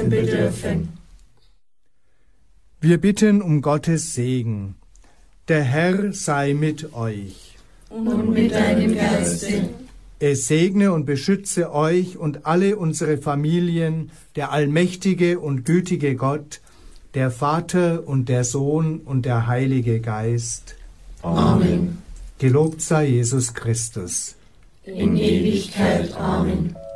helfen bedürfen. Wir bitten um Gottes Segen. Der Herr sei mit euch. Und mit deinem Geiste. Es segne und beschütze euch und alle unsere Familien, der allmächtige und gütige Gott, der Vater und der Sohn und der Heilige Geist. Amen. Gelobt sei Jesus Christus. In Ewigkeit. Amen.